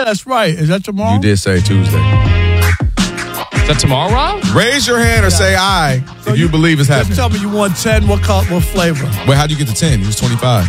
Yeah, that's right. Is that tomorrow? You did say Tuesday. Is that tomorrow, Rob? Raise your hand or say aye if you believe it's happening. Just tell me you want 10. What flavor? Wait, how'd you get to 10? He was 25.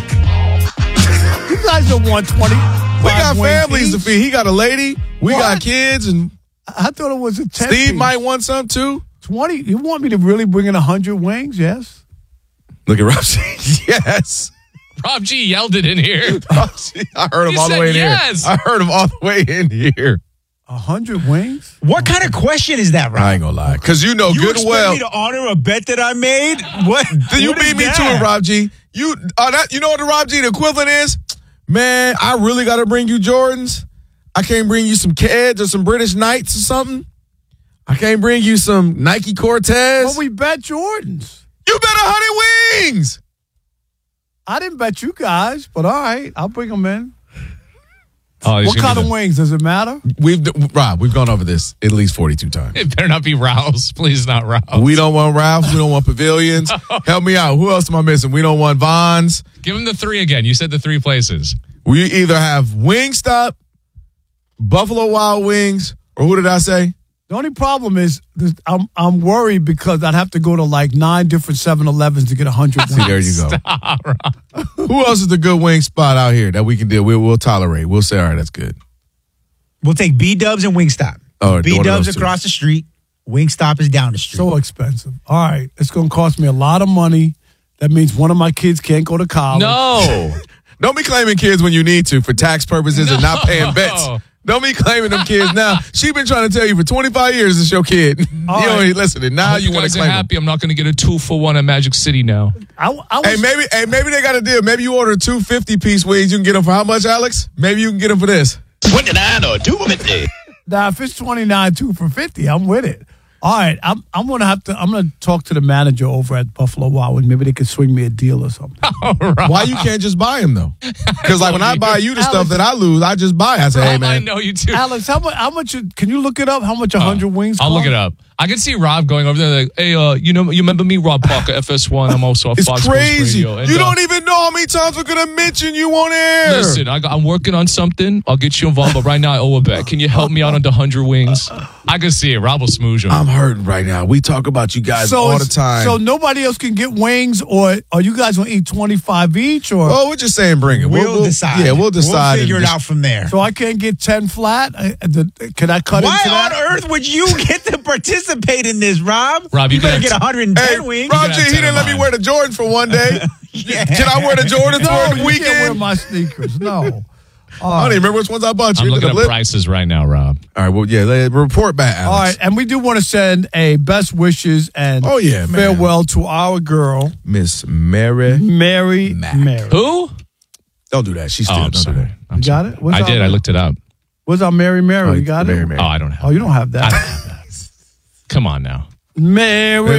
You guys don't want 20. We got families to feed. He got a lady. We got kids. And I thought it was a 10. Steve might want some too. 20. You want me to really bring in 100 wings? Yes. Look at Rob G. Yes. Rob G yelled it in here. Rob G. I heard him all the way in here. I heard him all the way in here. 100 wings? What kind of question is that, Rob? I ain't gonna lie. Because you know good and well. You expect me to honor a bet that I made? What? Then you beat me to it, Rob G. You know what the Rob G the equivalent is? Man, I really got to bring you Jordans. I can't bring you some Keds or some British Knights or something. I can't bring you some Nike Cortez. Well, we bet Jordans. You bet 100 wings. I didn't bet you guys, but all right. I'll bring them in. Oh, what kind of wings? Does it matter? Rob, we've gone over this at least 42 times. It better not be Ralph's. Please not Ralph's. We don't want Ralph's. We don't want Pavilions. Help me out. Who else am I missing? We don't want Vons. Give him the 3 again. You said the 3 places. We either have Wingstop, Buffalo Wild Wings, or who did I say? The only problem is I'm worried because I'd have to go to like 9 different 7-Elevens to get 100 wings. See, there you go. Stop, Who else is the good wing spot out here that we can deal? We'll tolerate. We'll say, all right, that's good. We'll take B-Dubs and Wingstop. Oh, B-Dubs across the street. Wingstop is down the street. So expensive. All right. It's going to cost me a lot of money. That means one of my kids can't go to college. No. Don't be claiming kids when you need to for tax purposes and not paying bets. Don't be claiming them kids now. She been trying to tell you for 25 years it's your kid. You ain't listening. Now you want to claim happy. I'm not going to get a 2-for-1 at Magic City now. Maybe they got a deal. Maybe you order 2 50-piece wings. You can get them for how much, Alex? Maybe you can get them for this. 29 or 250. Now, if it's 29, 2 for 50, I'm with it. All right, I'm gonna talk to the manager over at Buffalo Wild Wings. Maybe they could swing me a deal or something. Right. Why you can't just buy them though? Because like when I buy you the stuff that I lose, I just buy. I say, hey man, I know you too. Alex, how much? Can you look it up? How much 100 wings? I'll look it up. I can see Rob going over there like, hey, you remember me, Rob Parker, FS1. I'm also a Fox Sports crazy. Radio. And, you don't even know how many times we're gonna mention you on air. Listen, I'm working on something. I'll get you involved, but right now I owe a bet. Can you help me out on the 100 wings? I can see it. Rob will smooze you. I'm hurting right now. We talk about you guys all the time. So nobody else can get wings, or are you guys gonna eat 25 each? Or we're just saying bring it. We'll decide. Yeah, we'll decide. We'll figure it out from there. So I can't get 10 flat. Can I cut into that? Why on earth would you get to participate in this, Rob? Rob, you better get 110 wings. Rob G, he didn't let me wear the Jordans for one day. Yeah. Can I wear the Jordans for the weekend? Can't wear my sneakers. No. I don't even remember which ones I bought you. I'm looking at prices right now, Rob. All right, well, yeah, report back, Alex. All right, and we do want to send a best wishes and farewell to our girl, Miss Mary. Mary. Who? Don't do that. She's still. I'm don't sorry. do that. You got it? I did. I looked it up. What's our Mary? You got it? Mary. Oh, I don't have Oh, you don't have that. I don't have that. Come on now. Mary,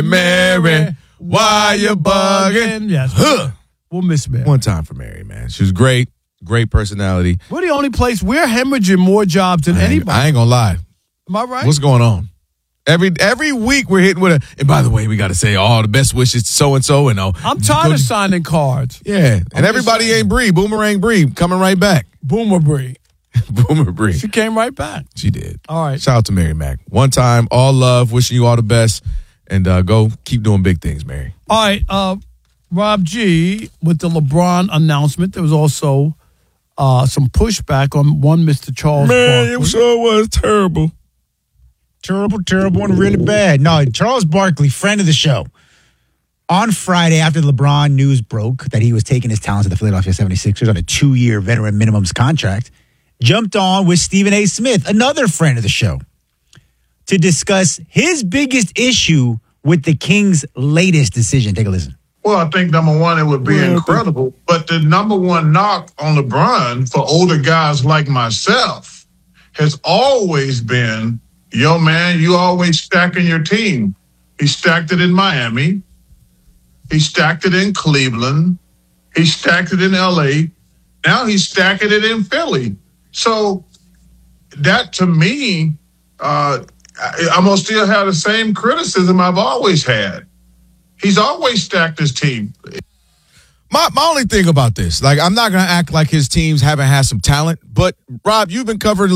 why you bugging? Yes. We'll miss Mary. One time for Mary, man. She was great. Great personality. We're the only place we're hemorrhaging more jobs than anybody. I ain't gonna lie. Am I right? What's going on? Every week we're hitting with a. And by the way, we got to say the best wishes to so and so and I'm tired of signing cards. Yeah, and everybody ain't Bree. Boomerang Bree coming right back. Boomer Bree. Boomer Bree. She came right back. She did. All right. Shout out to Mary Mack. One time, all love, wishing you all the best, and go keep doing big things, Mary. All right, Rob G, with the LeBron announcement, there was also some pushback on one Mr. Charles Barkley. It sure was terrible. Terrible, and really bad. No, Charles Barkley, friend of the show, on Friday after the LeBron news broke that he was taking his talents to the Philadelphia 76ers on a 2-year veteran minimums contract, jumped on with Stephen A. Smith, another friend of the show, to discuss his biggest issue with the Kings' latest decision. Take a listen. Well, I think, number one, it would be incredible. But the number one knock on LeBron for older guys like myself has always been, yo, man, you always stacking your team. He stacked it in Miami. He stacked it in Cleveland. He stacked it in L.A. Now he's stacking it in Philly. So that, to me, I'm going to still have the same criticism I've always had. He's always stacked his team. My only thing about this, like, I'm not going to act like his teams haven't had some talent, but, Rob, you've been covering